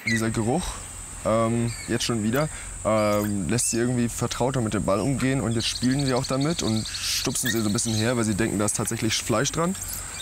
dieser Geruch, jetzt schon wieder, lässt sie irgendwie vertrauter mit dem Ball umgehen und jetzt spielen sie auch damit und stupsen sie so ein bisschen her, weil sie denken, da ist tatsächlich Fleisch dran.